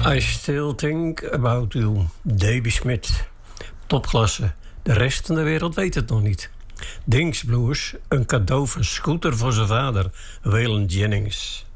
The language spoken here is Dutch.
I Still Think About You. Davy Smith. Topklasse. De rest van de wereld weet het nog niet. Dings Blues. Een cadeau van Scooter voor zijn vader. Waylon Jennings.